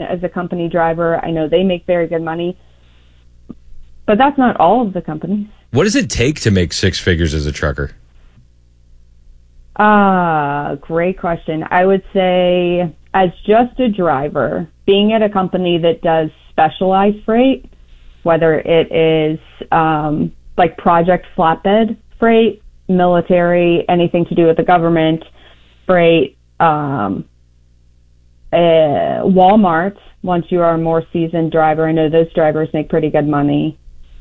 as a company driver. I know they make very good money, but that's not all of the companies. What does it take to make six figures as a trucker? Great question. I would say as just a driver, being at a company that does specialized freight, whether it is like project flatbed freight, military, anything to do with the government, freight, Walmart, once you are a more seasoned driver, I know those drivers make pretty good money,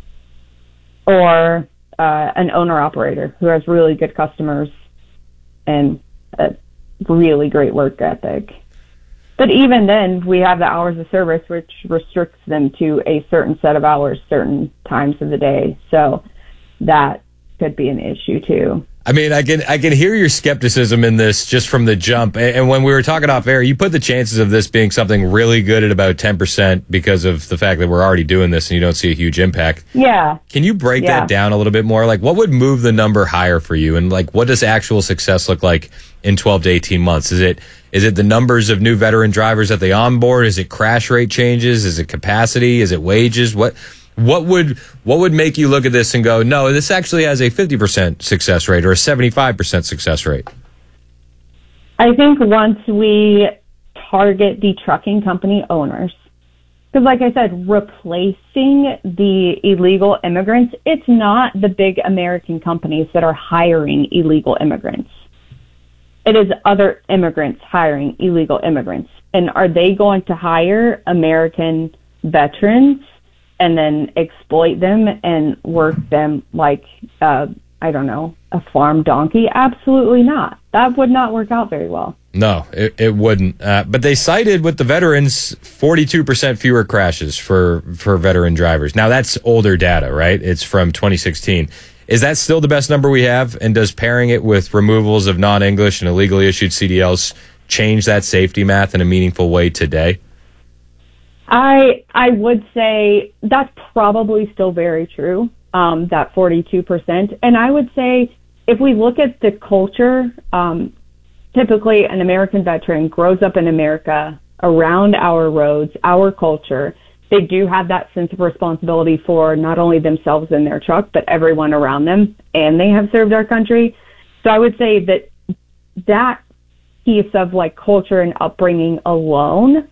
or an owner-operator who has really good customers and a really great work ethic. But even then, we have the hours of service, which restricts them to a certain set of hours, certain times of the day. So that could be an issue too. I mean, I can hear your skepticism in this just from the jump. And when we were talking off air, you put the chances of this being something really good at about 10% because of the fact that we're already doing this and you don't see a huge impact. Yeah. Can you break that down a little bit more? Like, what would move the number higher for you? And like, what does actual success look like in 12 to 18 months? Is it the numbers of new veteran drivers that they onboard? Is it crash rate changes? Is it capacity? Is it wages? What would make you look at this and go, no, this actually has a 50% success rate or a 75% success rate? I think once we target the trucking company owners, because like I said, replacing the illegal immigrants, it's not the big American companies that are hiring illegal immigrants. It is other immigrants hiring illegal immigrants. And are they going to hire American veterans and then exploit them and work them like, I don't know, a farm donkey? Absolutely not. That would not work out very well. No, it wouldn't. But they cited with the veterans 42% fewer crashes for veteran drivers. Now, that's older data, right? It's from 2016. Is that still the best number we have? And does pairing it with removals of non-English and illegally issued CDLs change that safety math in a meaningful way today? I would say that's probably still very true, that 42%. And I would say if we look at the culture, typically an American veteran grows up in America around our roads, our culture. They do have that sense of responsibility for not only themselves and their truck, but everyone around them, and they have served our country. So I would say that piece of like culture and upbringing alone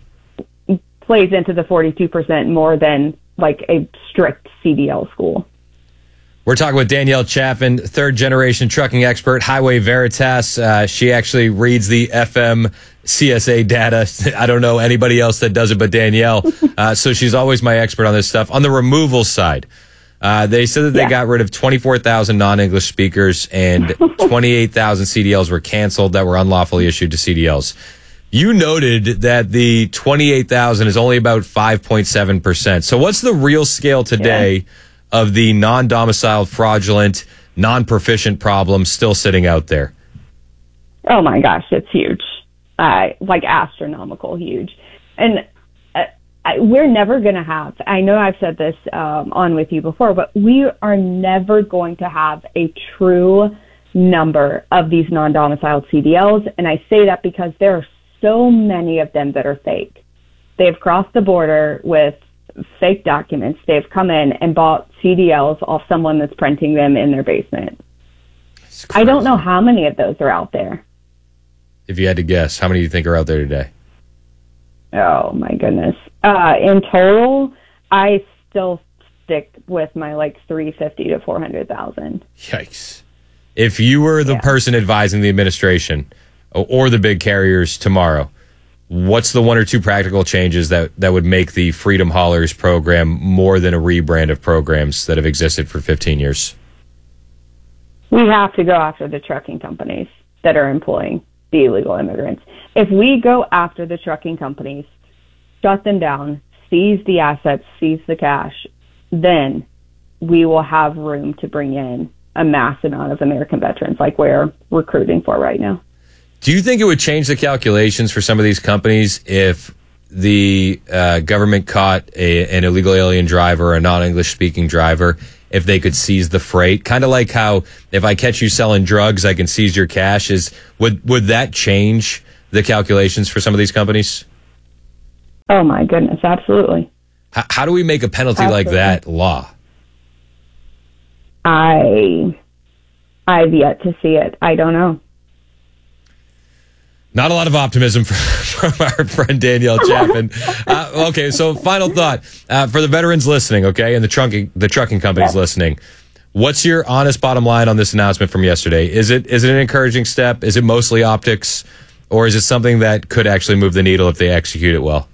plays into the 42% more than like a strict CDL school. We're talking with Danielle Chaffin, third-generation trucking expert, Highway Veritas. She actually reads the FM CSA data. I don't know anybody else that does it but Danielle. So she's always my expert on this stuff. On the removal side, they said that they got rid of 24,000 non-English speakers and 28,000 CDLs were canceled that were unlawfully issued to CDLs. You noted that the 28,000 is only about 5.7%. So what's the real scale today of the non-domiciled, fraudulent, non-proficient problem still sitting out there? Oh my gosh, it's huge. Like astronomical huge. And we're never going to have, I know I've said this on with you before, but we are never going to have a true number of these non-domiciled CDLs. And I say that because there are so many of them that are fake. They've crossed the border with fake documents. They've come in and bought CDLs off someone that's printing them in their basement. I don't know how many of those are out there. If you had to guess, how many do you think are out there today? Oh my goodness. In total, I still stick with my like 350 to 400,000. Yikes. If you were the person advising the administration or the big carriers tomorrow, what's the one or two practical changes that would make the Freedom Haulers program more than a rebrand of programs that have existed for 15 years? We have to go after the trucking companies that are employing the illegal immigrants. If we go after the trucking companies, shut them down, seize the assets, seize the cash, then we will have room to bring in a mass amount of American veterans like we're recruiting for right now. Do you think it would change the calculations for some of these companies if the government caught an illegal alien driver or a non-English speaking driver, if they could seize the freight? Kind of like how if I catch you selling drugs, I can seize your cash. Would that change the calculations for some of these companies? Oh my goodness, absolutely. How do we make a penalty like that law? I've yet to see it. I don't know. Not a lot of optimism from our friend Danielle Chaffin. Okay, so final thought for the veterans listening, okay, and the trucking companies listening. What's your honest bottom line on this announcement from yesterday? Is it an encouraging step? Is it mostly optics, or is it something that could actually move the needle if they execute it well?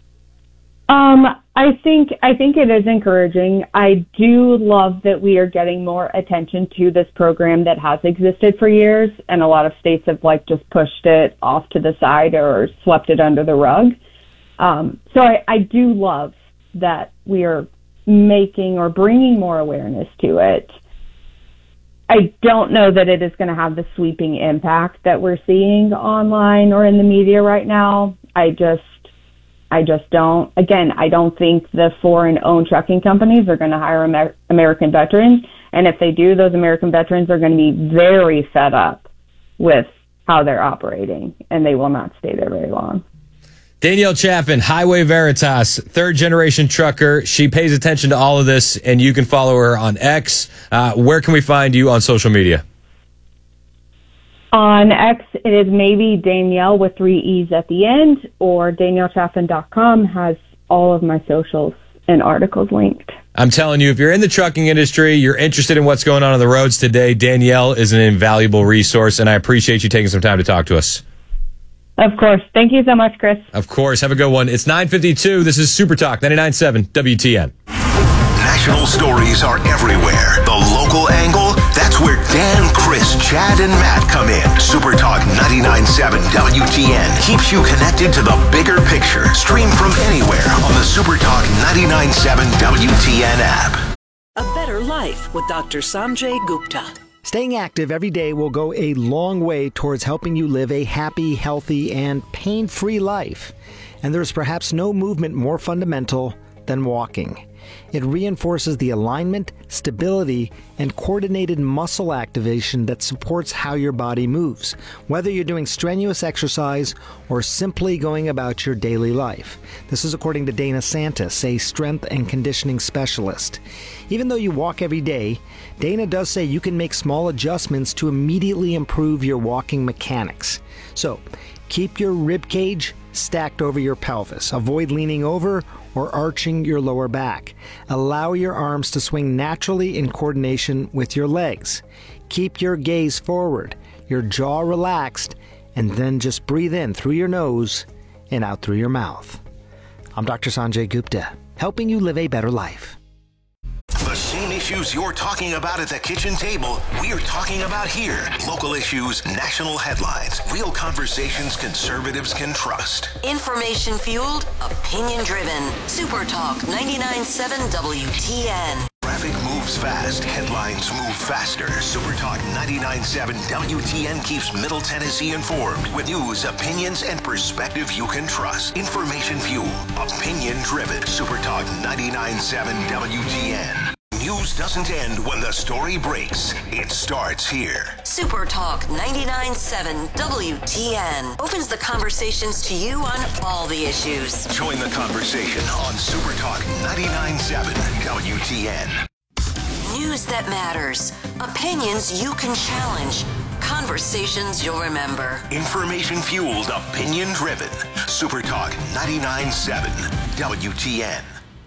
I think it is encouraging. I do love that we are getting more attention to this program that has existed for years, and a lot of states have just pushed it off to the side or swept it under the rug. So I do love that we are making or bringing more awareness to it. I don't know that it is going to have the sweeping impact that we're seeing online or in the media right now. I just don't. Again, I don't think the foreign-owned trucking companies are going to hire American veterans. And if they do, those American veterans are going to be very fed up with how they're operating, and they will not stay there very long. Danielle Chaffin, Highway Veritas, third-generation trucker. She pays attention to all of this, and you can follow her on X. Where can we find you on social media? On X, it is maybe Danielle with 3 E's at the end, or DanielleChaffin.com has all of my socials and articles linked. I'm telling you, if you're in the trucking industry, you're interested in what's going on the roads today, Danielle is an invaluable resource, and I appreciate you taking some time to talk to us. Of course. Thank you so much, Chris. Of course. Have a good one. It's 9:52. This is Super Talk 99.7 WTN. National stories are everywhere. The local angle, that's where Dan, Chris, Chad, and Matt come in. Super Talk 99.7 WTN keeps you connected to the bigger picture. Stream from anywhere on the Super Talk 99.7 WTN app. A better life with Dr. Sanjay Gupta. Staying active every day will go a long way towards helping you live a happy, healthy, and pain-free life. And there's perhaps no movement more fundamental than walking. It reinforces the alignment, stability, and coordinated muscle activation that supports how your body moves, whether you're doing strenuous exercise or simply going about your daily life. This is according to Dana Santis, a strength and conditioning specialist. Even though you walk every day, Dana does say you can make small adjustments to immediately improve your walking mechanics. So, keep your rib cage stacked over your pelvis. Avoid leaning over or arching your lower back. Allow your arms to swing naturally in coordination with your legs. Keep your gaze forward, your jaw relaxed, and then just breathe in through your nose and out through your mouth. I'm Dr. Sanjay Gupta, helping you live a better life. The same issues you're talking about at the kitchen table, we're talking about here. Local issues, national headlines, real conversations conservatives can trust. Information fueled, opinion driven. Super Talk 99.7 WTN. Traffic moves fast, headlines move faster. Super Talk 99.7 WTN keeps Middle Tennessee informed with news, opinions, and perspective you can trust. Information fueled, opinion driven. Super Talk 99.7 WTN. News doesn't end when the story breaks. It starts here. Super Talk 99.7 WTN opens the conversations to you on all the issues. Join the conversation on Super Talk 99.7 WTN. News that matters. Opinions you can challenge. Conversations you'll remember. Information fueled, opinion driven. Super Talk 99.7 WTN.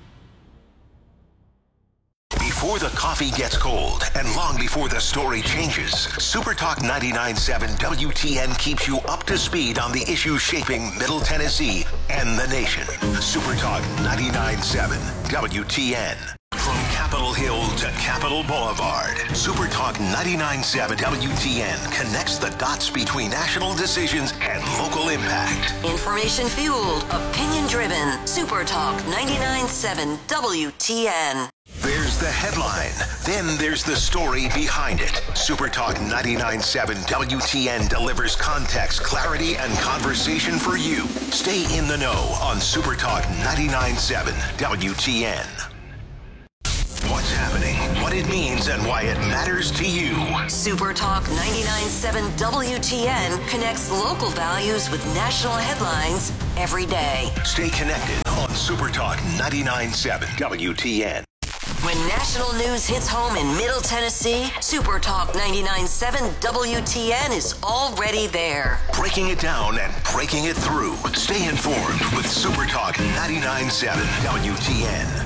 Before the coffee gets cold and long before the story changes, Super Talk 99.7 WTN keeps you up to speed on the issues shaping Middle Tennessee and the nation. Super Talk 99.7 WTN. From Capitol Hill to Capitol Boulevard, Super Talk 99.7 WTN connects the dots between national decisions and local impact. Information fueled, opinion driven. Super Talk 99.7 WTN. There's the headline, then there's the story behind it. Super Talk 99.7 WTN delivers context, clarity, and conversation for you. Stay in the know on Super Talk 99.7 WTN. What's happening? What what it means and why it matters to you. Super Talk 99.7 WTN connects local values with national headlines every day. Stay connected on Super Talk 99.7 WTN. When national news hits home in Middle Tennessee, Super Talk 99.7 WTN is already there. Breaking it down and breaking it through. Stay informed with Super Talk 99.7 WTN.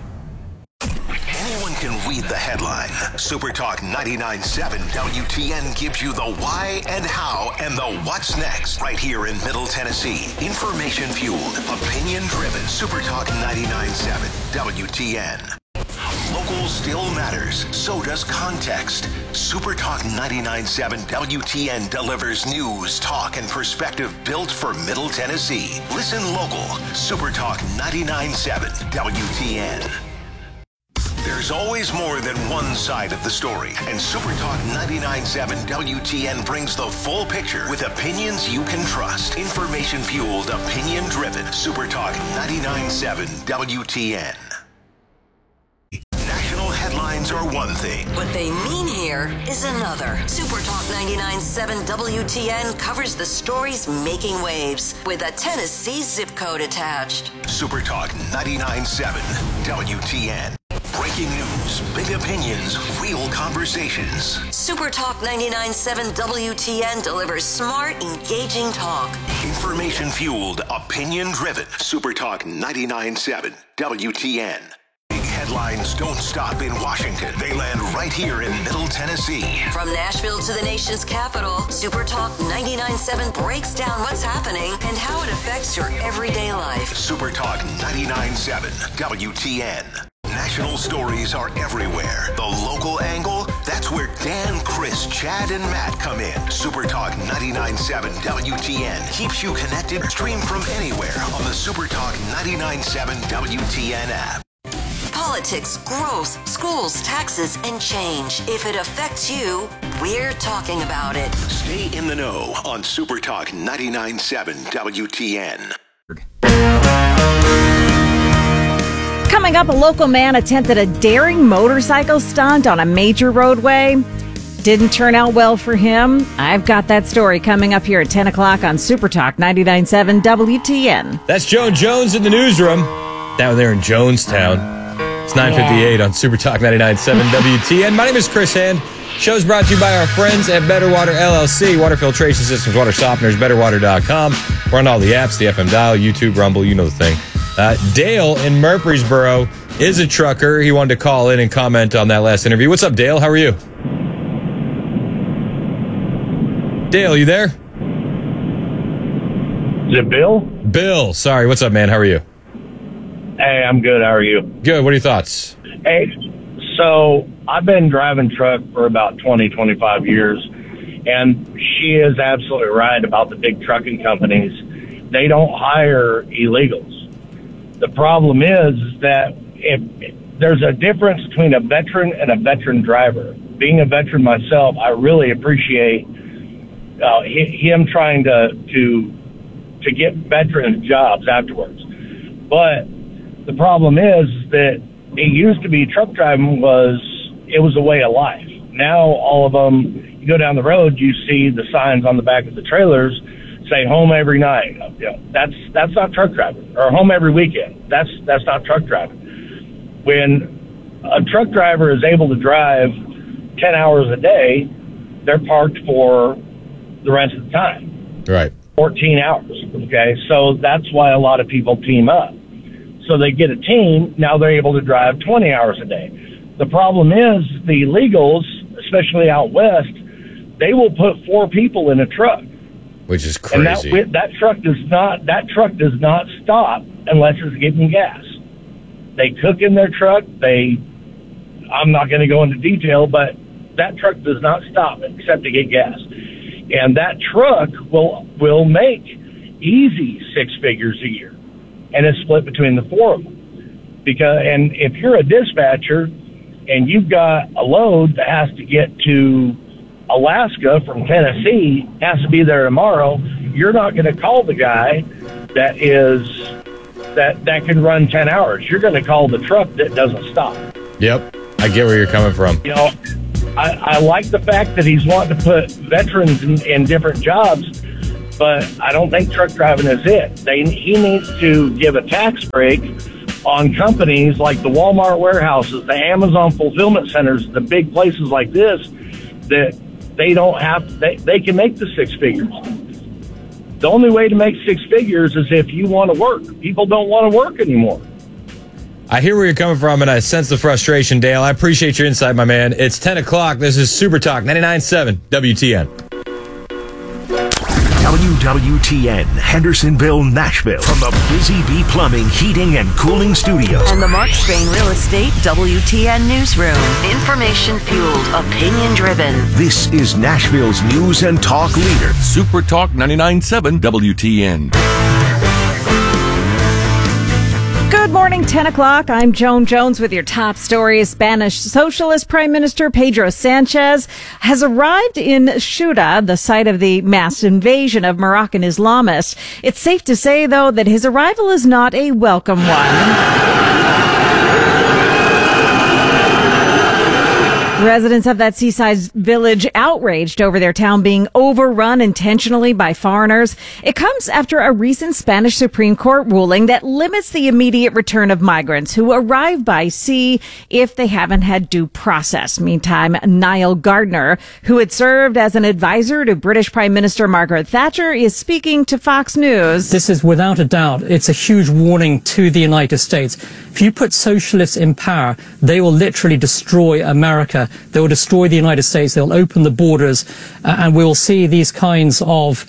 Anyone can read the headline. Super Talk 99.7 WTN gives you the why and how and the what's next right here in Middle Tennessee. Information fueled, opinion driven. Super Talk 99.7 WTN. Local still matters. So does context. Super Talk 99.7 WTN delivers news, talk, and perspective built for Middle Tennessee. Listen local. Super Talk 99.7 WTN. There's always more than one side of the story, and Super Talk 99.7 WTN brings the full picture with opinions you can trust. Information-fueled, opinion-driven. Super Talk 99.7 WTN. National headlines are one thing. What they mean here is another. Super Talk 99.7 WTN covers the stories making waves with a Tennessee zip code attached. Super Talk 99.7 WTN. Breaking news, big opinions, real conversations. Super Talk 99.7 WTN delivers smart, engaging talk. Information-fueled, opinion-driven. Super Talk 99.7 WTN. Big headlines don't stop in Washington. They land right here in Middle Tennessee. From Nashville to the nation's capital, Super Talk 99.7 breaks down what's happening and how it affects your everyday life. Super Talk 99.7 WTN. National stories are everywhere. The local angle, that's where Dan, Chris, Chad, and Matt come in. Super Talk 99.7 WTN keeps you connected. Stream from anywhere on the Super Talk 99.7 WTN app. Politics, growth, schools, taxes, and change. If it affects you, we're talking about it. Stay in the know on Super Talk 99.7 WTN. Coming up, a local man attempted a daring motorcycle stunt on a major roadway. Didn't turn out well for him. I've got that story coming up here at 10 o'clock on Super Talk 99.7 WTN. That's Joan Jones in the newsroom down there in Jonestown. It's 9:58 on Super Talk 99.7 WTN. My name is Chris Hand. Show's brought to you by our friends at Better Water LLC. Water filtration systems, water softeners, betterwater.com. We're on all the apps, the FM dial, YouTube, Rumble, you know the thing. Dale in Murfreesboro is a trucker. He wanted to call in and comment on that last interview. What's up, Dale? How are you? Dale, you there? Is it Bill? Bill. Sorry. What's up, man? How are you? Hey, I'm good. How are you? Good. What are your thoughts? Hey, so I've been driving truck for about 20, 25 years, and she is absolutely right about the big trucking companies. They don't hire illegals. The problem is that if there's a difference between a veteran and a veteran driver. Being a veteran myself, I really appreciate him trying to get veteran jobs afterwards. But the problem is that it used to be truck driving was a way of life. Now all of them, you go down the road, you see the signs on the back of the trailers say home every night. You know, that's not truck driving. Or home every weekend. That's not truck driving. When a truck driver is able to drive 10 hours a day, they're parked for the rest of the time. Right. 14 hours. Okay. So that's why a lot of people team up. So they get a team. Now they're able to drive 20 hours a day. The problem is the illegals, especially out west, they will put 4 people in a truck. Which is crazy. And that truck does not stop unless it's getting gas. They cook in their truck. I'm not going to go into detail, but that truck does not stop except to get gas. And that truck will make easy 6 figures a year. And it's split between the 4 of them. And if you're a dispatcher and you've got a load that has to get to Alaska from Tennessee, has to be there tomorrow, you're not going to call the guy that can run 10 hours. You're going to call the truck that doesn't stop. Yep. I get where you're coming from. You know, I like the fact that he's wanting to put veterans in different jobs, but I don't think truck driving is it. He needs to give a tax break on companies like the Walmart warehouses, the Amazon fulfillment centers, the big places like this, that they can make the six figures. The only way to make six figures is if you want to work. People don't want to work anymore. I hear where you're coming from, and I sense the frustration, Dale. I appreciate your insight, my man. It's 10 o'clock. This is Super Talk 99.7 WTN. WWTN, Hendersonville, Nashville. From the Busy Bee Plumbing, Heating, and Cooling Studios. And the Mark Spain Real Estate WTN Newsroom. Information fueled, opinion driven. This is Nashville's news and talk leader. Super Talk 99.7 WTN. Good morning, 10 o'clock. I'm Joan Jones with your top stories. Spanish Socialist Prime Minister Pedro Sanchez has arrived in Ceuta, the site of the mass invasion of Moroccan Islamists. It's safe to say, though, that his arrival is not a welcome one. Residents of that seaside village outraged over their town being overrun intentionally by foreigners. It comes after a recent Spanish Supreme Court ruling that limits the immediate return of migrants who arrive by sea if they haven't had due process. Meantime, Niall Gardner, who had served as an advisor to British Prime Minister Margaret Thatcher, is speaking to Fox News. This is without a doubt, it's a huge warning to the United States. If you put socialists in power, they will literally destroy America. They will destroy the United States. They'll open the borders, and we will see these kinds of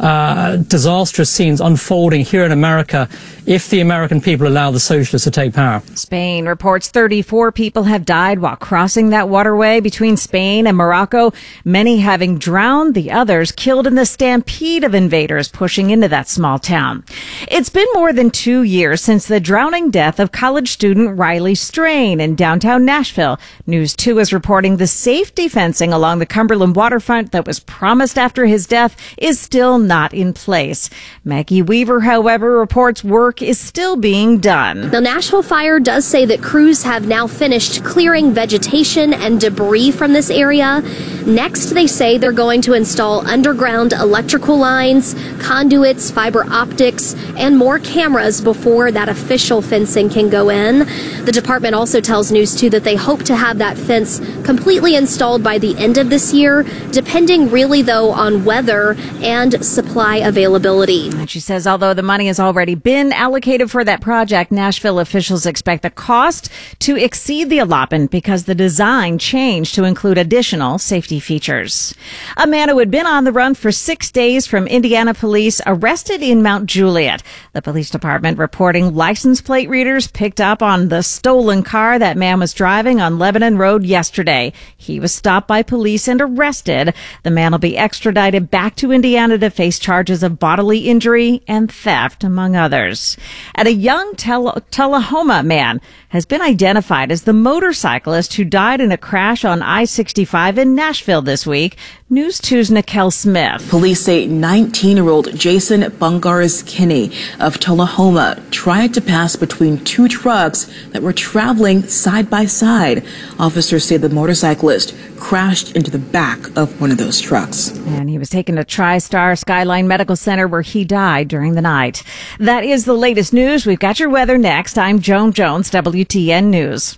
disastrous scenes unfolding here in America if the American people allow the socialists to take power. Spain reports 34 people have died while crossing that waterway between Spain and Morocco, many having drowned, the others killed in the stampede of invaders pushing into that small town. It's been more than 2 years since the drowning death of college student Riley Strain in downtown Nashville. News 2 is reporting the safety fencing along the Cumberland waterfront that was promised after his death is still not in place. Maggie Weaver, however, reports work is still being done. The Nashville Fire does say that crews have now finished clearing vegetation and debris from this area. Next, they say they're going to install underground electrical lines, conduits, fiber optics, and more cameras before that official fencing can go in. The department also tells News 2 that they hope to have that fence completely installed by the end of this year, depending really, though, on weather and supply availability. And she says although the money has already been allocated for that project, Nashville officials expect the cost to exceed the allotment because the design changed to include additional safety features. A man who had been on the run for 6 days from Indiana police arrested in Mount Juliet. The police department reporting license plate readers picked up on the stolen car that man was driving on Lebanon Road yesterday. He was stopped by police and arrested. The man will be extradited back to Indiana to face charges of bodily injury and theft, among others. And a young Tullahoma man has been identified as the motorcyclist who died in a crash on I-65 in Nashville this week. News 2's Nicole Smith. Police say 19-year-old Jason Bungaris Kinney of Tullahoma tried to pass between two trucks that were traveling side by side. Officers say the motorcyclist crashed into the back of one of those trucks. And he was taken to TriStar Skyline Medical Center where he died during the night. That is the latest news. We've got your weather next. I'm Joan Jones, WTN News.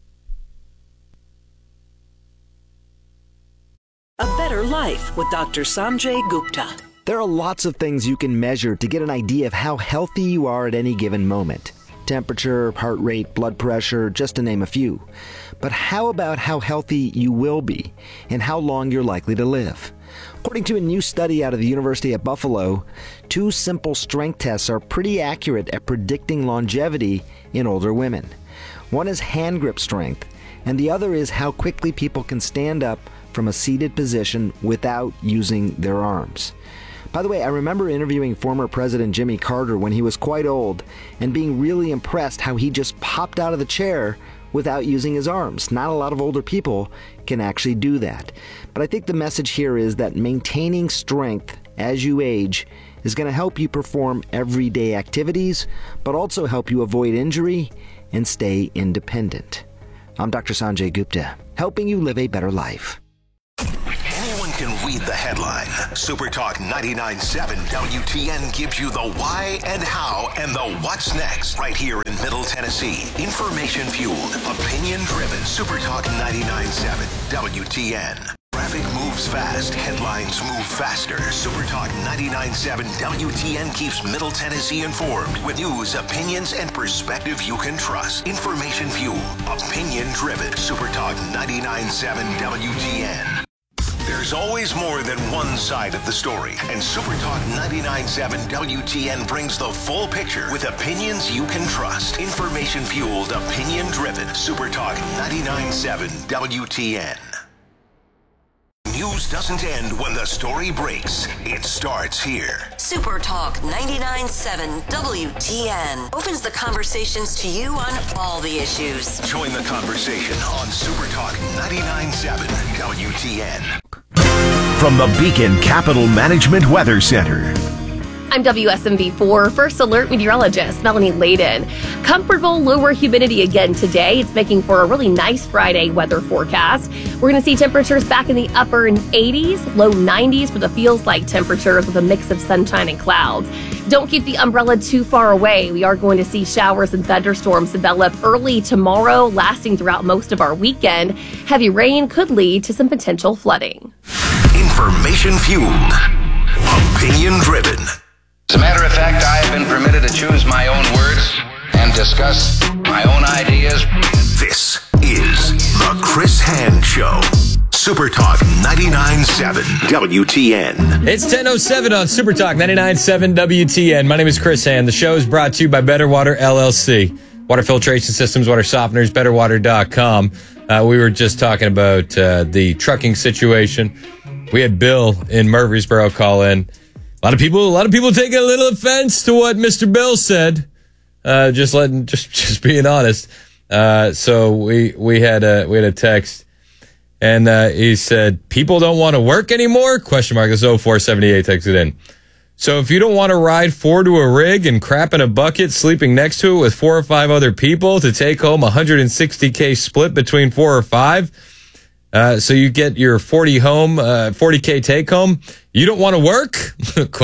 A Better Life with Dr. Sanjay Gupta. There are lots of things you can measure to get an idea of how healthy you are at any given moment. Temperature, heart rate, blood pressure, just to name a few. But how about how healthy you will be and how long you're likely to live? According to a new study out of the University of Buffalo, 2 simple strength tests are pretty accurate at predicting longevity in older women. One is hand grip strength, and the other is how quickly people can stand up from a seated position without using their arms. By the way, I remember interviewing former President Jimmy Carter when he was quite old and being really impressed how he just popped out of the chair without using his arms. Not a lot of older people can actually do that. But I think the message here is that maintaining strength as you age is going to help you perform everyday activities, but also help you avoid injury and stay independent. I'm Dr. Sanjay Gupta, helping you live a better life. Anyone can read the headline. Super Talk 99.7 WTN gives you the why and how and the what's next right here in Middle Tennessee. Information fueled, opinion driven. Super Talk 99.7 WTN. Traffic moves fast. Headlines move faster. Super Talk 99.7 WTN keeps Middle Tennessee informed with news, opinions, and perspective you can trust. Information fueled, opinion driven. Super Talk 99.7 WTN. There's always more than one side of the story, and Super Talk 99.7 WTN brings the full picture with opinions you can trust. Information fueled, opinion driven. Super Talk 99.7 WTN. News doesn't end when the story breaks. It starts here. Super Talk 99.7 WTN opens the conversations to you on all the issues. Join the conversation on Super Talk 99.7 WTN. From the Beacon Capital Management Weather Center. I'm WSMV4 First Alert Meteorologist Melanie Layden. Comfortable lower humidity again today. It's making for a really nice Friday weather forecast. We're going to see temperatures back in the upper 80s, low 90s for the feels like temperatures with a mix of sunshine and clouds. Don't keep the umbrella too far away. We are going to see showers and thunderstorms develop early tomorrow, lasting throughout most of our weekend. Heavy rain could lead to some potential flooding. Information fueled, opinion driven. As a matter of fact, I have been permitted to choose my own words and discuss my own ideas. This is The Chris Hand Show. Super Talk 99.7 WTN. It's 10:07 on Super Talk 99.7 WTN. My name is Chris Hand. The show is brought to you by Better Water LLC. Water filtration systems, water softeners, betterwater.com. We were just talking about the trucking situation. We had Bill in Murfreesboro call in. A lot of people taking a little offense to what Mr. Bill said. Just being honest. So we had a text, and he said, "People don't want to work anymore?" ? This 0478 texted in. So if you don't want to ride 4 to a rig and crap in a bucket, sleeping next to it with 4 or 5 other people to take home $160K split between 4 or 5. So you get your 40K take home. You don't want to work? ?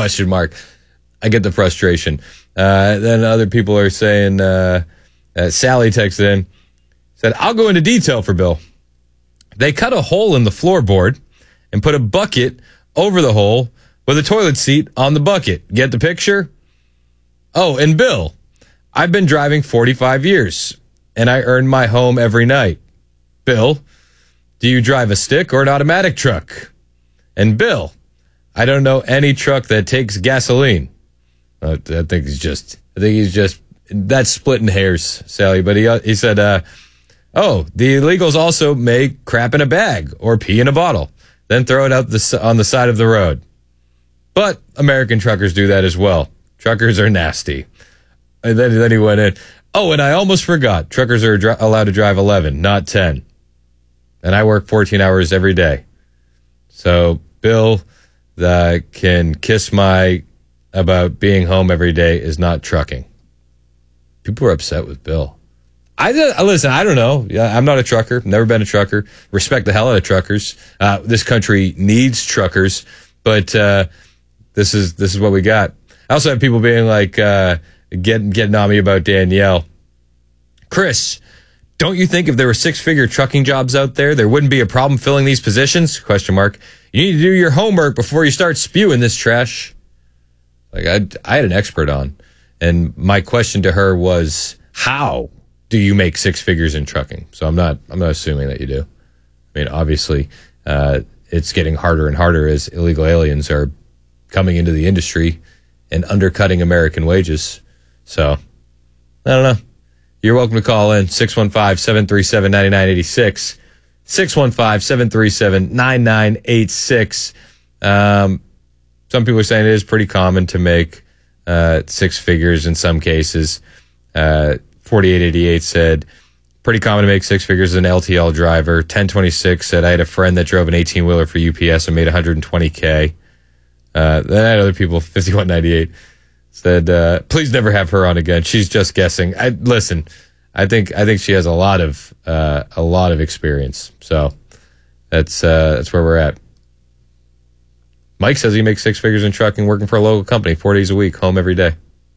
I get the frustration. Then other people are saying, Sally texted in, said, "I'll go into detail for Bill. They cut a hole in the floorboard and put a bucket over the hole with a toilet seat on the bucket. Get the picture? Oh, and Bill, I've been driving 45 years and I earn my home every night. Bill, do you drive a stick or an automatic truck? And Bill, I don't know any truck that takes gasoline." I think he's just, that's splitting hairs, Sally. But he said, the illegals also make crap in a bag or pee in a bottle, then throw it out on the side of the road. But American truckers do that as well. Truckers are nasty. And then he went in. Oh, and I almost forgot. Truckers are allowed to drive 11, not 10. And I work 14 hours every day. So Bill can kiss my about being home every day is not trucking. People are upset with Bill. Listen, I don't know. I'm not a trucker. Never been a trucker. Respect the hell out of truckers. This country needs truckers, but this is what we got. I also have people being like getting on me about Danielle. Chris, don't you think if there were 6-figure trucking jobs out there, there wouldn't be a problem filling these positions? ? You need to do your homework before you start spewing this trash. Like I had an expert on, and my question to her was, how do you make 6 figures in trucking? So I'm not assuming that you do. I mean, obviously, it's getting harder and harder as illegal aliens are coming into the industry and undercutting American wages. So I don't know. You're welcome to call in 615-737-9986. 615-737-9986. Some people are saying it is pretty common to make 6 figures in some cases. 4888 said, pretty common to make 6 figures as an LTL driver. 1026 said, I had a friend that drove an 18-wheeler for UPS and made $120K. Then I had other people, 5198, said, please never have her on again. She's just guessing. I I think she has a lot of experience. So that's where we're at. Mike says he makes 6 figures in trucking, working for a local company, 4 days a week, home every day.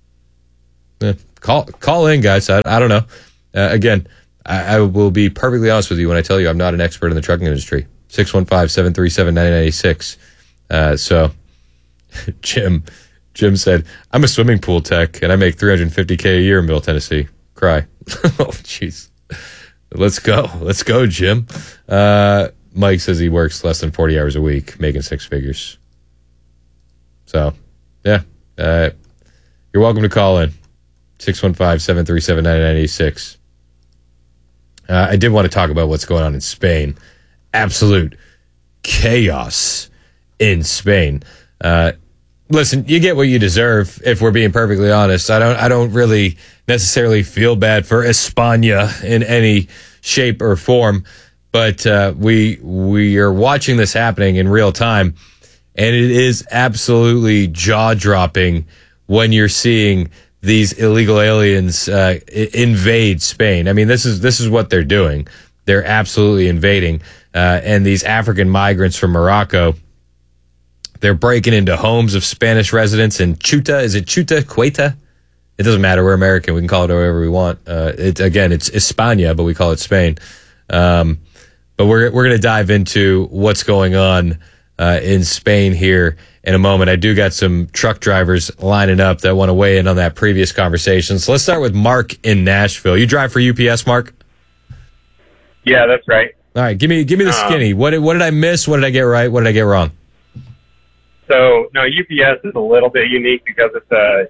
Call in, guys. I don't know. Again, I will be perfectly honest with you when I tell you I'm not an expert in the trucking industry. 615-737-9986. So Jim said, I'm a swimming pool tech and I make $350K a year in Middle Tennessee. Cry. Oh, jeez. Let's go, Jim. Mike says he works less than 40 hours a week, making 6 figures. So, yeah. You're welcome to call in. 615-737-9986. I did want to talk about what's going on in Spain. Absolute chaos in Spain. Listen, you get what you deserve, if we're being perfectly honest. I don't really necessarily feel bad for España in any shape or form, but we are watching this happening in real time, and it is absolutely jaw-dropping when you're seeing these illegal aliens invade Spain. I mean, this is what they're doing. They're absolutely invading, and these African migrants from Morocco, they're breaking into homes of Spanish residents in Ceuta. Is it Ceuta? Ceuta? It doesn't matter. We're American. We can call it whatever we want. It's España, but we call it Spain. But we're going to dive into what's going on in Spain here in a moment. I do got some truck drivers lining up that want to weigh in on that previous conversation. So let's start with Mark in Nashville. You drive for UPS, Mark? Yeah, that's right. All right, give me the skinny. What did I miss? What did I get right? What did I get wrong? So, no, UPS is a little bit unique because it's a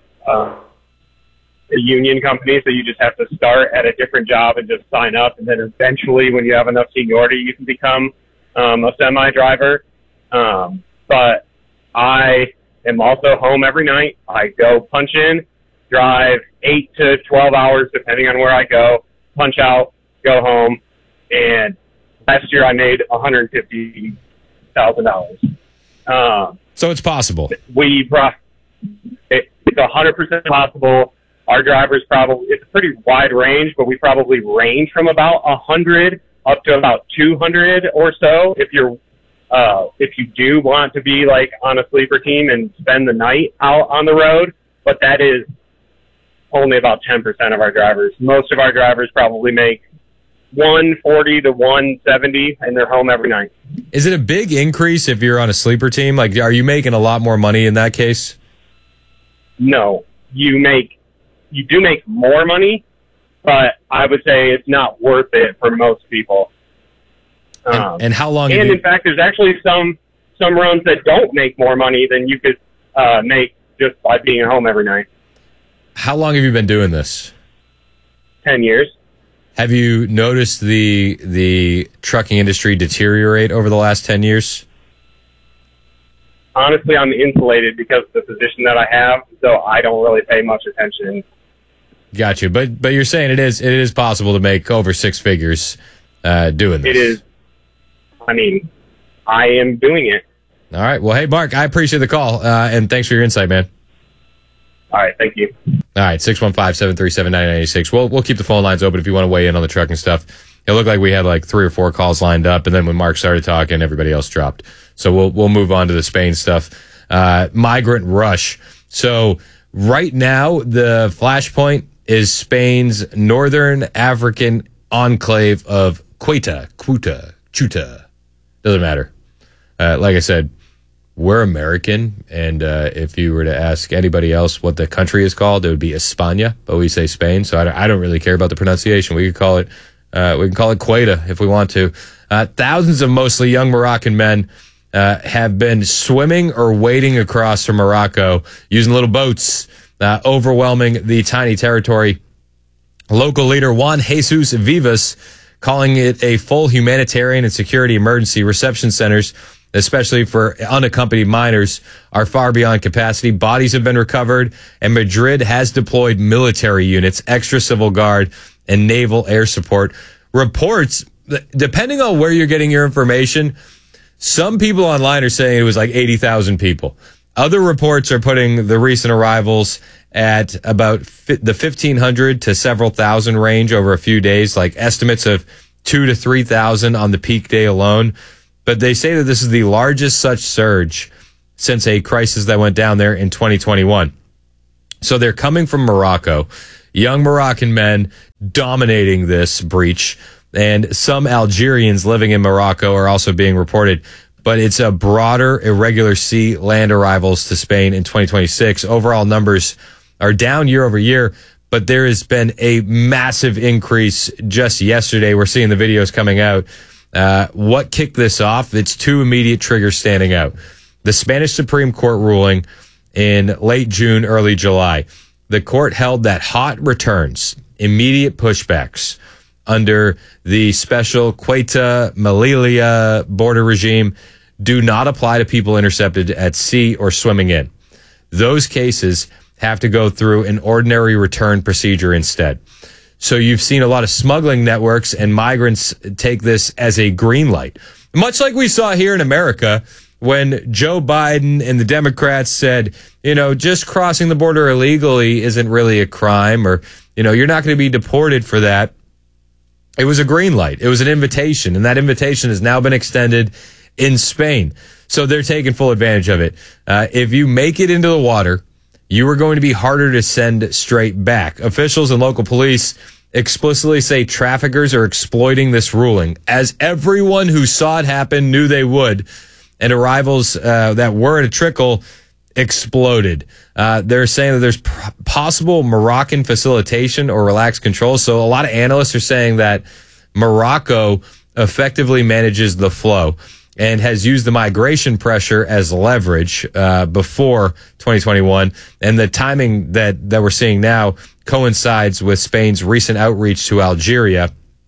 union company, so you just have to start at a different job and just sign up, and then eventually, when you have enough seniority, you can become a semi-driver. But I am also home every night. I go punch in, drive 8 to 12 hours, depending on where I go, punch out, go home, and last year I made $150,000. So it's possible. It's 100% possible. Our drivers it's a pretty wide range, but we probably range from about 100 up to about 200 or so. If you do want to be like on a sleeper team and spend the night out on the road, but that is only about 10% of our drivers. Most of our drivers probably make 140 to 170 and they're home every night. Is it a big increase if you're on a sleeper team? Like, are you making a lot more money in that case? No, you do make more money, but I would say it's not worth it for most people. And how long? And in fact, there's actually some runs that don't make more money than you could make just by being at home every night. How long have you been doing this? 10 years. Have you noticed the trucking industry deteriorate over the last 10 years? Honestly, I'm insulated because of the position that I have, so I don't really pay much attention. Got you. But you're saying it is possible to make over 6 figures doing this. It is. I mean, I am doing it. All right. Well, hey, Mark, I appreciate the call, and thanks for your insight, man. All right. Thank you. All right. 615-737-9986. We'll keep the phone lines open if you want to weigh in on the trucking stuff. It looked like we had like 3 or 4 calls lined up, and then when Mark started talking, everybody else dropped. So we'll move on to the Spain stuff. Migrant rush. So right now, the flashpoint is Spain's northern African enclave of Ceuta. Doesn't matter. Like I said, we're American, and if you were to ask anybody else what the country is called, it would be España, but we say Spain, so I don't really care about the pronunciation. We can call it Ceuta if we want to. Thousands of mostly young Moroccan men have been swimming or wading across from Morocco using little boats, overwhelming the tiny territory. Local leader Juan Jesus Vivas calling it a full humanitarian and security emergency. Reception centers, especially for unaccompanied minors, are far beyond capacity. Bodies have been recovered, and Madrid has deployed military units, extra civil guard, and naval air support. Reports, depending on where you're getting your information, some people online are saying it was like 80,000 people. Other reports are putting the recent arrivals at about the 1,500 to several thousand range over a few days, like estimates of 2,000 to 3,000 on the peak day alone. But they say that this is the largest such surge since a crisis that went down there in 2021. So they're coming from Morocco, young Moroccan men dominating this breach, and some Algerians living in Morocco are also being reported. But it's a broader irregular sea land arrivals to Spain in 2026. Overall numbers are down year over year, but there has been a massive increase just yesterday. We're seeing the videos coming out. What kicked this off? It's two immediate triggers standing out. The Spanish Supreme Court ruling in late June, early July. The court held that hot returns, immediate pushbacks under the special Ceuta Melilla border regime do not apply to people intercepted at sea or swimming in. Those cases have to go through an ordinary return procedure instead. So you've seen a lot of smuggling networks and migrants take this as a green light. Much like we saw here in America when Joe Biden and the Democrats said, just crossing the border illegally isn't really a crime, or, you're not going to be deported for that. It was a green light. It was an invitation, and that invitation has now been extended in Spain. So they're taking full advantage of it. If you make it into the water, you are going to be harder to send straight back. Officials and local police explicitly say traffickers are exploiting this ruling, as everyone who saw it happen knew they would, and arrivals that were at a trickle exploded. They're saying that there's possible Moroccan facilitation or relaxed control. So a lot of analysts are saying that Morocco effectively manages the flow and has used the migration pressure as leverage before 2021. And the timing that we're seeing now coincides with Spain's recent outreach to Algeria,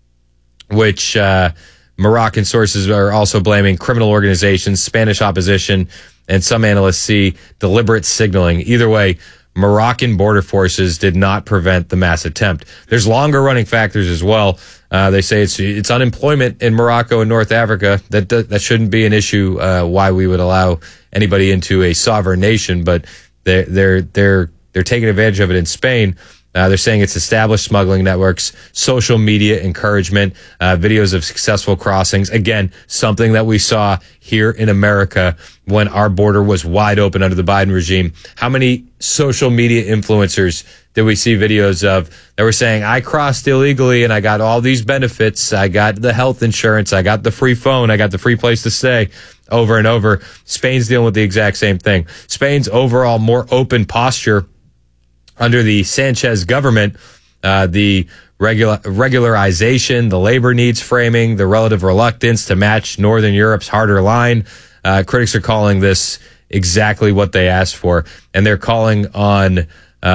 which Moroccan sources are also blaming criminal organizations, Spanish opposition, and some analysts see deliberate signaling. Either way, Moroccan border forces did not prevent the mass attempt. There's longer running factors as well. They say it's unemployment in Morocco and North Africa. That shouldn't be an issue. Why we would allow anybody into a sovereign nation, but they're taking advantage of it in Spain. They're saying it's established smuggling networks, social media encouragement, videos of successful crossings. Again, something that we saw here in America when our border was wide open under the Biden regime. How many social media influencers did we see videos of that were saying, I crossed illegally and I got all these benefits. I got the health insurance. I got the free phone. I got the free place to stay, over and over. Spain's dealing with the exact same thing. Spain's overall more open posture under the Sanchez government, the regularization, the labor needs framing, the relative reluctance to match Northern Europe's harder line. Critics are calling this exactly what they asked for, and they're calling on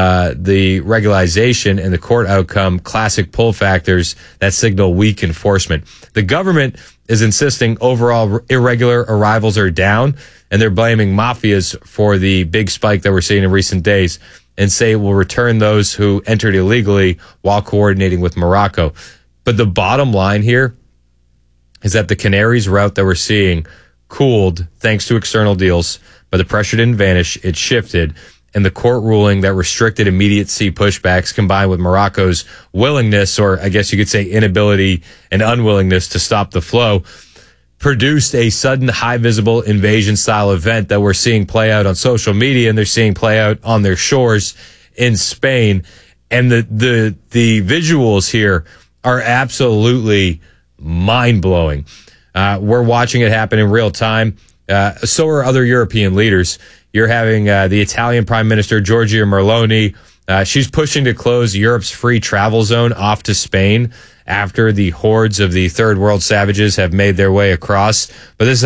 the regularization and the court outcome classic pull factors that signal weak enforcement. The government is insisting overall irregular arrivals are down, and they're blaming mafias for the big spike that we're seeing in recent days, and say it will return those who entered illegally while coordinating with Morocco. But the bottom line here is that the Canaries route that we're seeing cooled thanks to external deals, but the pressure didn't vanish. It shifted. And the court ruling that restricted immediate sea pushbacks combined with Morocco's willingness, or I guess you could say inability and unwillingness to stop the flow, produced a sudden high visible invasion style event that we're seeing play out on social media, and they're seeing play out on their shores in Spain. And the visuals here are absolutely mind blowing. We're watching it happen in real time. So are other European leaders. You're having the Italian Prime Minister, Giorgia Meloni. She's pushing to close Europe's free travel zone off to Spain after the hordes of the third world savages have made their way across. But this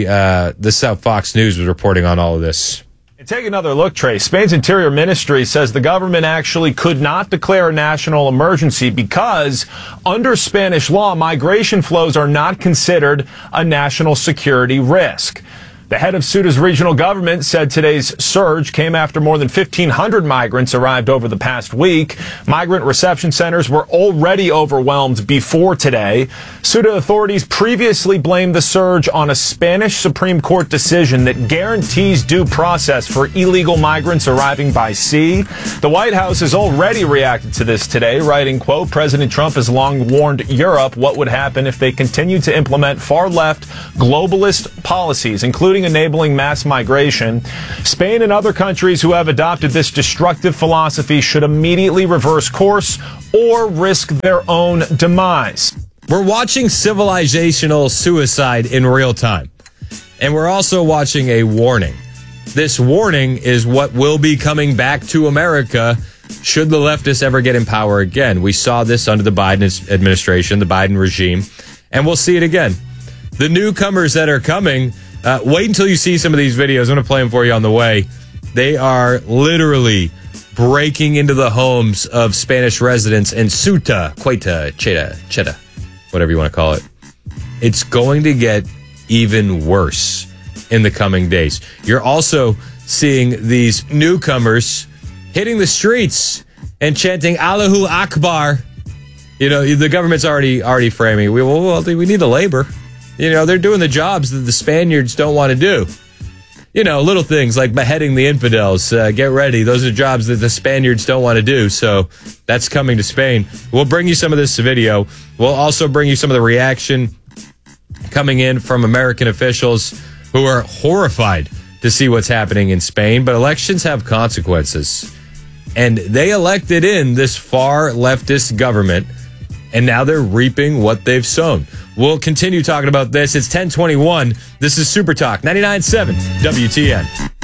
is how Fox News was reporting on all of this. And take another look, Trey. Spain's Interior Ministry says the government actually could not declare a national emergency because under Spanish law, migration flows are not considered a national security risk. The head of Ceuta's regional government said today's surge came after more than 1,500 migrants arrived over the past week. Migrant reception centers were already overwhelmed before today. Ceuta authorities previously blamed the surge on a Spanish Supreme Court decision that guarantees due process for illegal migrants arriving by sea. The White House has already reacted to this today, writing, quote, President Trump has long warned Europe what would happen if they continued to implement far-left globalist policies, including enabling mass migration. Spain and other countries who have adopted this destructive philosophy should immediately reverse course or risk their own demise. We're watching civilizational suicide in real time. And we're also watching a warning. This warning is what will be coming back to America should the leftists ever get in power again. We saw this under the Biden administration, the Biden regime, and we'll see it again. The newcomers that are coming, wait until you see some of these videos. I'm going to play them for you on the way. They are literally breaking into the homes of Spanish residents in Ceuta, Cheta, whatever you want to call it. It's going to get even worse in the coming days. You're also seeing these newcomers hitting the streets and chanting Allahu Akbar. You know, the government's already framing. We need the labor. You know, they're doing the jobs that the Spaniards don't want to do. You know, little things like beheading the infidels. Get ready. Those are jobs that the Spaniards don't want to do. So that's coming to Spain. We'll bring you some of this video. We'll also bring you some of the reaction coming in from American officials who are horrified to see what's happening in Spain. But elections have consequences. And they elected in this far leftist government, and now they're reaping what they've sown. We'll continue talking about this. It's 10:21. This is Super Talk 99.7 WTN.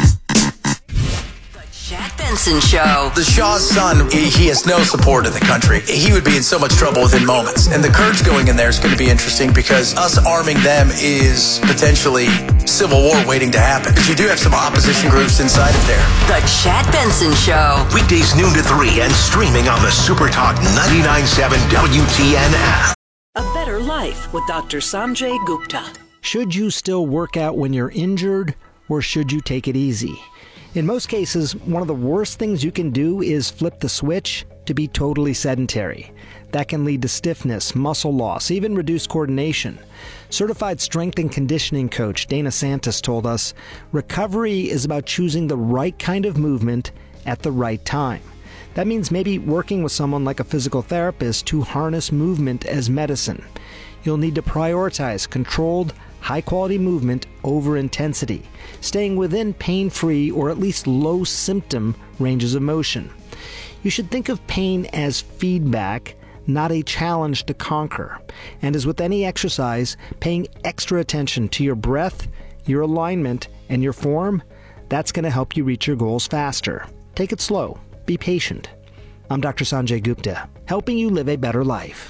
Chad Benson Show. The Shah's son, he has no support in the country. He would be in so much trouble within moments. And the Kurds going in there is going to be interesting because us arming them is potentially civil war waiting to happen. Because you do have some opposition groups inside of there. The Chad Benson Show. Weekdays noon to 3 and streaming on the Super Talk 99.7 WTN app. A better life with Dr. Sanjay Gupta. Should you still work out when you're injured, or should you take it easy? In most cases, one of the worst things you can do is flip the switch to be totally sedentary. That can lead to stiffness, muscle loss, even reduced coordination. Certified strength and conditioning coach Dana Santos told us, recovery is about choosing the right kind of movement at the right time. That means maybe working with someone like a physical therapist to harness movement as medicine. You'll need to prioritize controlled, high-quality movement over intensity, staying within pain-free or at least low-symptom ranges of motion. You should think of pain as feedback, not a challenge to conquer. And as with any exercise, paying extra attention to your breath, your alignment, and your form, that's going to help you reach your goals faster. Take it slow. Be patient. I'm Dr. Sanjay Gupta, helping you live a better life.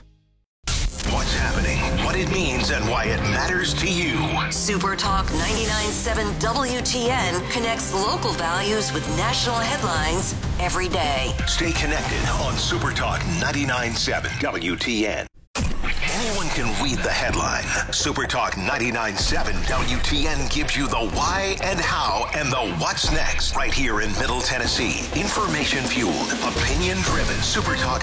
What's happening, what it means, and why it matters to you. Super Talk 99.7 WTN connects local values with national headlines every day. Stay connected on Super Talk 99.7 WTN. Anyone can read the headline. Super Talk 99.7 WTN gives you the why and how and the what's next right here in Middle Tennessee. Information fueled, opinion driven. Super Talk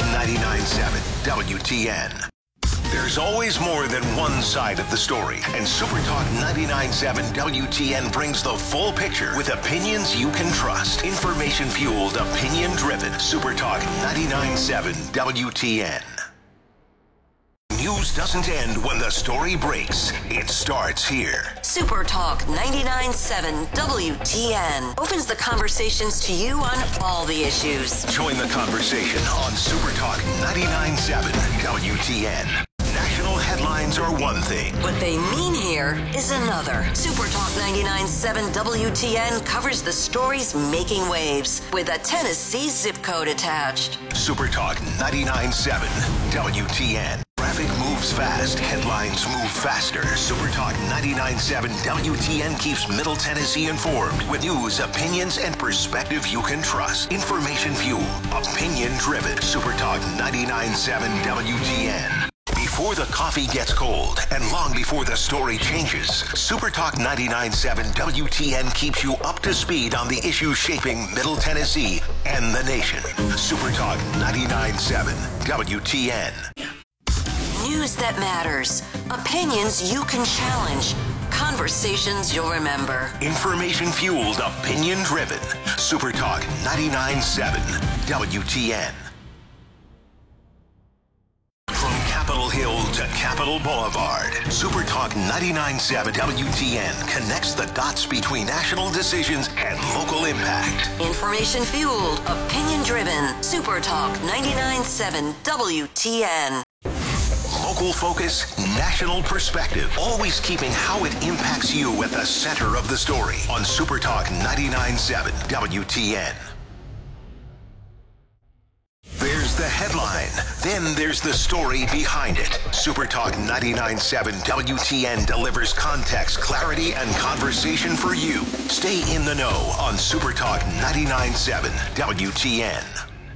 99.7 WTN. There's always more than one side of the story, and Super Talk 99.7 WTN brings the full picture with opinions you can trust. Information fueled, opinion driven. Super Talk 99.7 WTN. News doesn't end when the story breaks. It starts here. Super Talk 99.7 WTN opens the conversations to you on all the issues. Join the conversation on Super Talk 99.7 WTN. National headlines are one thing. What they mean here is another. Super Talk 99.7 WTN covers the stories making waves with a Tennessee zip code attached. Super Talk 99.7 WTN. Traffic moves fast. Headlines move faster. Super Talk 99.7 WTN keeps Middle Tennessee informed with news, opinions, and perspective you can trust. Information fueled, opinion driven. Super Talk 99.7 WTN. Before the coffee gets cold and long before the story changes, Supertalk 99.7 WTN keeps you up to speed on the issues shaping Middle Tennessee and the nation. Supertalk 99.7 WTN. News that matters. Opinions you can challenge. Conversations you'll remember. Information-fueled, opinion-driven. Supertalk 99.7 WTN. From Capitol Hill to Capitol Boulevard, Supertalk 99.7 WTN connects the dots between national decisions and local impact. Information-fueled, opinion-driven. Supertalk 99.7 WTN. Local focus, national perspective, always keeping how it impacts you at the center of the story on Supertalk 99.7 WTN. There's the headline, then there's the story behind it. Supertalk 99.7 WTN delivers context, clarity, and conversation for you. Stay in the know on Supertalk 99.7 WTN.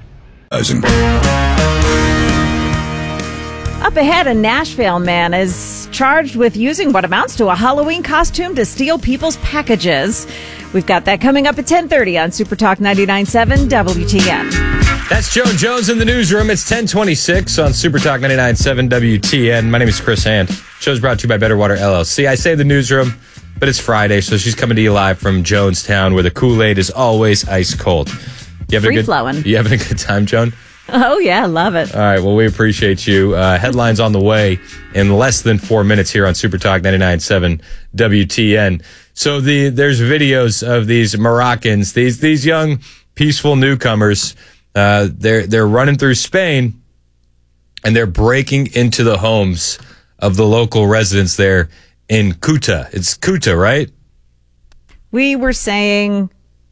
Up ahead, a Nashville man is charged with using what amounts to a Halloween costume to steal people's packages. We've got that coming up at 10:30 on Supertalk 99.7 WTN. That's Joe Jones in the newsroom. It's 10:26 on Supertalk 99.7 WTN. My name is Chris Hand. Show's brought to you by Better Water LLC. I say the newsroom, but it's Friday, so she's coming to you live from Jonestown, where the Kool-Aid is always ice cold. Free-flowing. You having a good time, Joan? Oh, yeah, love it. All right, well, we appreciate you. Headlines on the way in less than 4 minutes here on Supertalk 99.7 WTN. So there's videos of these Moroccans, these young, peaceful newcomers. They're running through Spain, and they're breaking into the homes of the local residents there in Ceuta. It's Ceuta, right? We were saying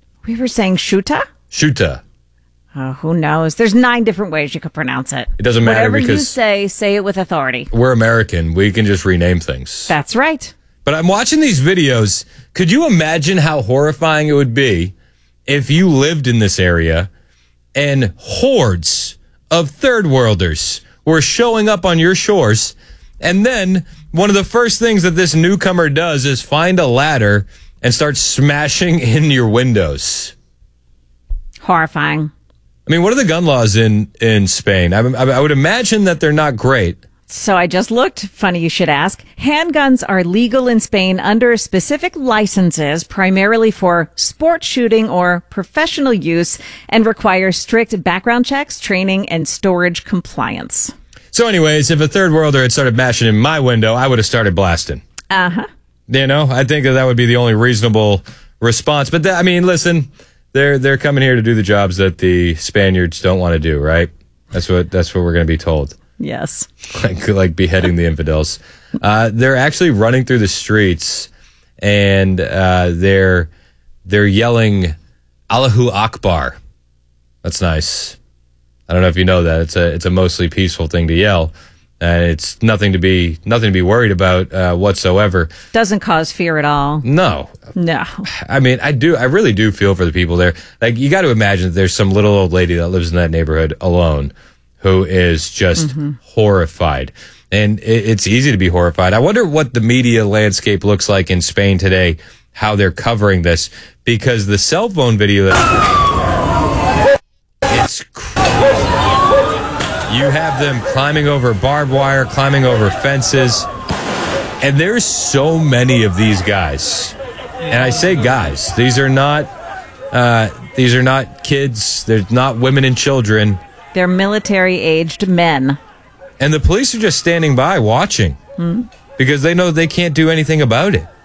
Shuta? Shuta. Oh, who knows? There's 9 different ways you could pronounce it. It doesn't matter Whatever because you say it with authority. We're American. We can just rename things. That's right. But I'm watching these videos. Could you imagine how horrifying it would be if you lived in this area and hordes of third worlders were showing up on your shores, and then one of the first things that this newcomer does is find a ladder and start smashing in your windows? Horrifying. I mean, what are the gun laws in Spain? I would imagine that they're not great. So I just looked. Funny you should ask. Handguns are legal in Spain under specific licenses, primarily for sport shooting or professional use, and require strict background checks, training, and storage compliance. So anyways, if a third worlder had started bashing in my window, I would have started blasting. Uh-huh. You know, I think that would be the only reasonable response. But listen, they're coming here to do the jobs that the Spaniards don't want to do, right? That's what we're going to be told. Yes. Like beheading the infidels. They're actually running through the streets, and they're yelling Allahu Akbar. That's nice. I don't know if you know that. It's a mostly peaceful thing to yell. It's nothing to be worried about whatsoever. Doesn't cause fear at all. No. I mean, I really do feel for the people there. Like, you got to imagine that there's some little old lady that lives in that neighborhood alone who is just horrified. And it's easy to be horrified. I wonder what the media landscape looks like in Spain today, how they're covering this, because the cell phone video it's crazy. You have them climbing over barbed wire, climbing over fences, and there's so many of these guys. And I say guys, these are not kids, they're not women and children. They're military-aged men. And the police are just standing by watching because they know they can't do anything about it.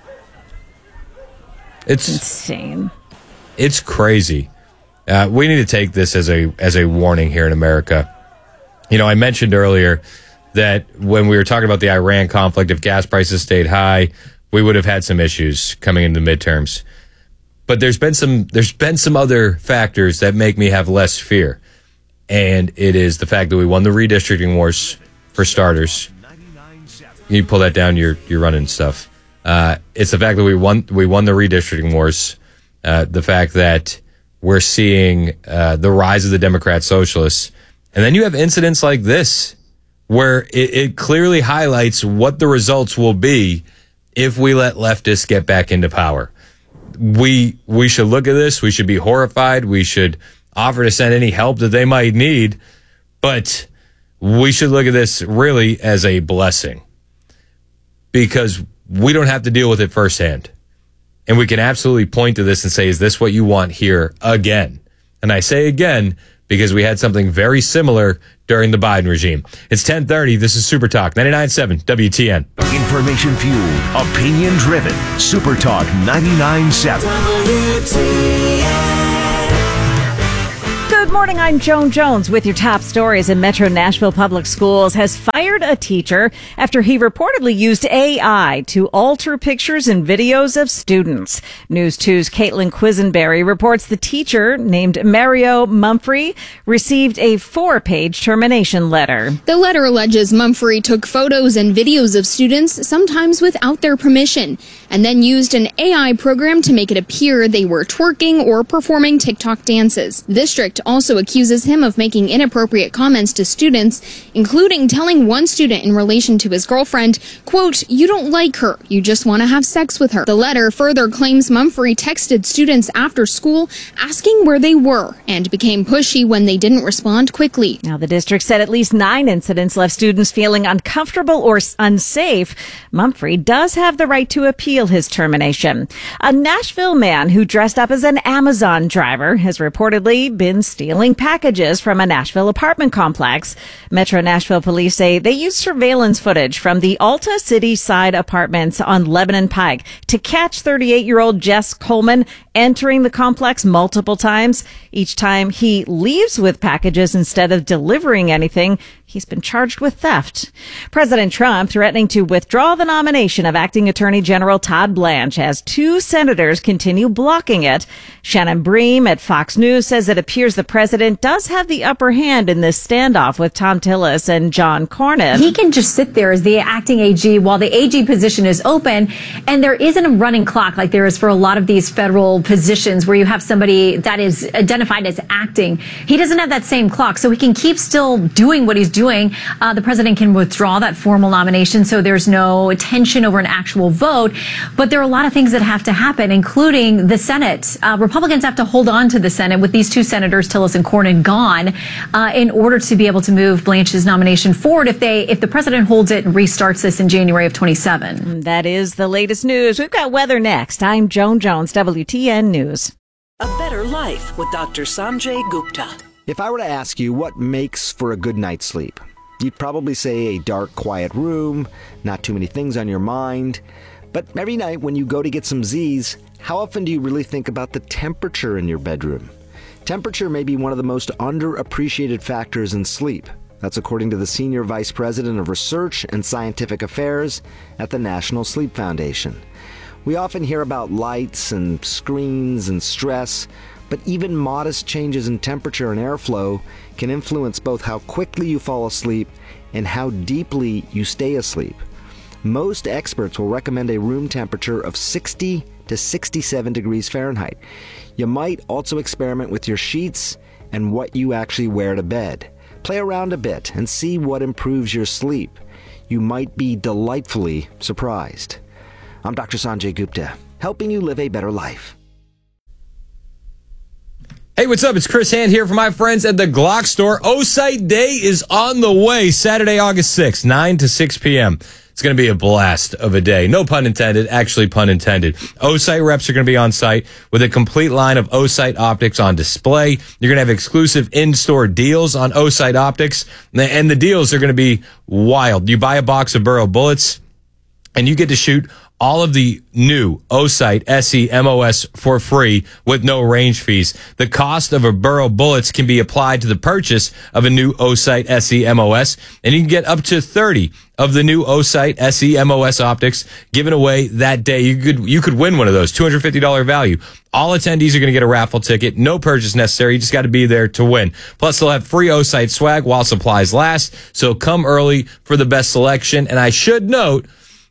It's insane. It's crazy. We need to take this as a warning here in America. You know, I mentioned earlier that when we were talking about the Iran conflict, if gas prices stayed high, we would have had some issues coming into the midterms. But there's been some other factors that make me have less fear. And it is the fact that we won the redistricting wars, for starters. You pull that down, you're running stuff. It's the fact that we won the redistricting wars. The fact that we're seeing the rise of the Democrat socialists. And then you have incidents like this, where it clearly highlights what the results will be if we let leftists get back into power. We should look at this. We should be horrified. We should offer to send any help that they might need. But we should look at this really as a blessing, because we don't have to deal with it firsthand. And we can absolutely point to this and say, is this what you want here again? And I say again because we had something very similar during the Biden regime. It's 10:30. This is Super Talk 99.7 WTN. Information fueled, opinion driven. Super Talk 99.7 WTN. Good morning, I'm Joan Jones with your top stories. In Metro Nashville Public Schools has fired a teacher after he reportedly used AI to alter pictures and videos of students. News 2's Caitlin Quisenberry reports the teacher, named Mario Mumphrey, received a 4-page termination letter. The letter alleges Mumphrey took photos and videos of students, sometimes without their permission, and then used an AI program to make it appear they were twerking or performing TikTok dances. The district also accuses him of making inappropriate comments to students, including telling one student in relation to his girlfriend, quote, "You don't like her, you just want to have sex with her." The letter further claims Mumphrey texted students after school asking where they were and became pushy when they didn't respond quickly. Now, the district said at least 9 incidents left students feeling uncomfortable or unsafe. Mumphrey does have the right to appeal his termination. A Nashville man who dressed up as an Amazon driver has reportedly been stealing packages from a Nashville apartment complex. Metro Nashville police say they used surveillance footage from the Alta City Side apartments on Lebanon Pike to catch 38-year-old Jess Coleman entering the complex multiple times. Each time he leaves with packages instead of delivering anything, he's been charged with theft. President Trump threatening to withdraw the nomination of acting Attorney General Todd Blanche as 2 senators continue blocking it. Shannon Bream at Fox News says it appears the president does have the upper hand in this standoff with Tom Tillis and John Cornyn. He can just sit there as the acting AG while the AG position is open, and there isn't a running clock like there is for a lot of these federal positions where you have somebody that is identified as acting. He doesn't have that same clock, so he can keep still doing what he's doing. The president can withdraw that formal nomination, so there's no tension over an actual vote. But there are a lot of things that have to happen, including the Senate. Republicans have to hold on to the Senate with these 2 senators, Tillis and Cornyn, gone in order to be able to move Blanche's nomination forward if the president holds it and restarts this in January of 27. That is the latest news. We've got weather next. I'm Joan Jones, WTN News. A better life with Dr. Sanjay Gupta. If I were to ask you what makes for a good night's sleep, you'd probably say a dark, quiet room, not too many things on your mind. But every night when you go to get some Z's, how often do you really think about the temperature in your bedroom? Temperature may be one of the most underappreciated factors in sleep. That's according to the Senior Vice President of Research and Scientific Affairs at the National Sleep Foundation. We often hear about lights and screens and stress, but even modest changes in temperature and airflow can influence both how quickly you fall asleep and how deeply you stay asleep. Most experts will recommend a room temperature of 60 to 67 degrees Fahrenheit. You might also experiment with your sheets and what you actually wear to bed. Play around a bit and see what improves your sleep. You might be delightfully surprised. I'm Dr. Sanjay Gupta, helping you live a better life. Hey, what's up? It's Chris Hand here for my friends at the Glock Store. O-Site Day is on the way, Saturday, August 6th, 9 to 6 p.m. It's going to be a blast of a day. No pun intended, actually pun intended. O-Site reps are going to be on site with a complete line of O-Site optics on display. You're going to have exclusive in-store deals on O-Site optics, and the deals are going to be wild. You buy a box of Burrow bullets, and you get to shoot all of the new O-Site SE MOS for free with no range fees. The cost of a Burrow bullets can be applied to the purchase of a new O-Site SE MOS, and you can get up to 30 of the new O-Site SE MOS optics given away that day. You could win one of those, $250 value. All attendees are going to get a raffle ticket. No purchase necessary. You just got to be there to win. Plus, they'll have free O-Site swag while supplies last. So come early for the best selection. And I should note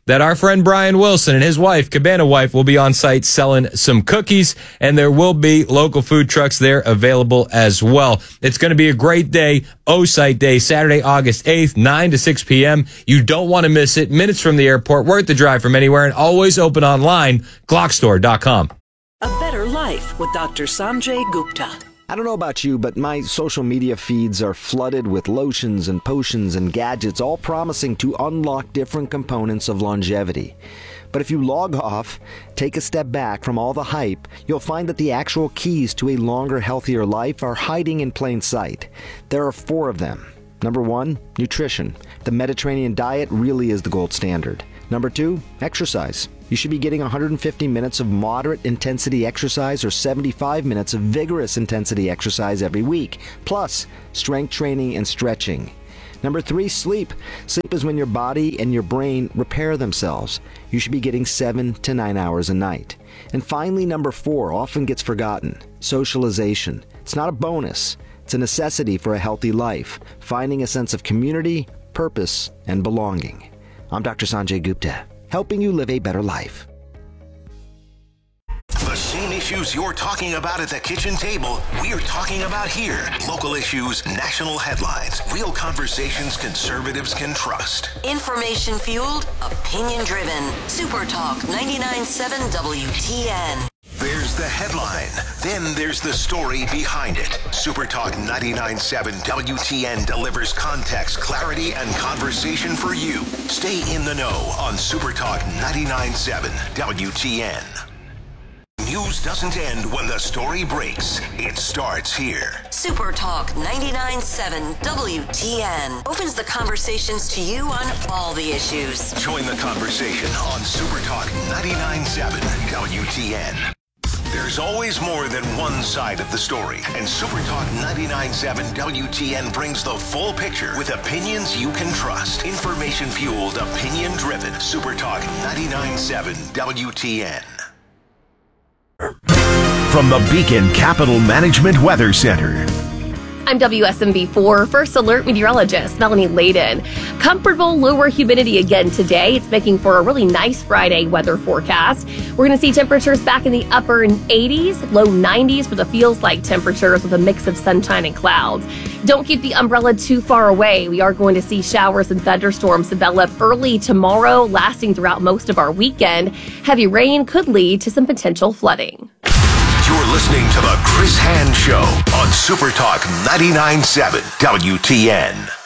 that our friend Brian Wilson and his wife, Cabana Wife, will be on site selling some cookies, and there will be local food trucks there available as well. It's going to be a great day, O-Site Day, Saturday, August 8th, 9 to 6 p.m. You don't want to miss it. Minutes from the airport, worth the drive from anywhere, and always open online, Glockstore.com. A better life with Dr. Sanjay Gupta. I don't know about you, but my social media feeds are flooded with lotions and potions and gadgets, all promising to unlock different components of longevity. But if you log off, take a step back from all the hype, you'll find that the actual keys to a longer, healthier life are hiding in plain sight. There are 4 of them. Number 1, nutrition. The Mediterranean diet really is the gold standard. Number 2, exercise. You should be getting 150 minutes of moderate intensity exercise or 75 minutes of vigorous intensity exercise every week, plus strength training and stretching. Number 3, sleep. Sleep is when your body and your brain repair themselves. You should be getting 7 to 9 hours a night. And finally, number 4 often gets forgotten, socialization. It's not a bonus. It's a necessity for a healthy life, finding a sense of community, purpose, and belonging. I'm Dr. Sanjay Gupta, helping you live a better life. The same issues you're talking about at the kitchen table, we're talking about here. Local issues, national headlines, real conversations conservatives can trust. Information fueled, opinion driven. Super Talk 99.7 WTN. There's the headline. Then there's the story behind it. Super Talk 99.7 WTN delivers context, clarity, and conversation for you. Stay in the know on Super Talk 99.7 WTN. News doesn't end when the story breaks. It starts here. Super Talk 99.7 WTN opens the conversations to you on all the issues. Join the conversation on Super Talk 99.7 WTN. There's always more than one side of the story, and Super Talk 99.7 WTN brings the full picture with opinions you can trust. Information-fueled, opinion-driven. Super Talk 99.7 WTN. From the Beacon Capital Management Weather Center. I'm WSMV4 First Alert meteorologist Melanie Layden. Comfortable lower humidity again today. It's making for a really nice Friday weather forecast. We're going to see temperatures back in the upper 80s, low 90s for the feels-like temperatures with a mix of sunshine and clouds. Don't keep the umbrella too far away. We are going to see showers and thunderstorms develop early tomorrow, lasting throughout most of our weekend. Heavy rain could lead to some potential flooding. You're listening to The Chris Hand Show on Super Talk 99.7 WTN.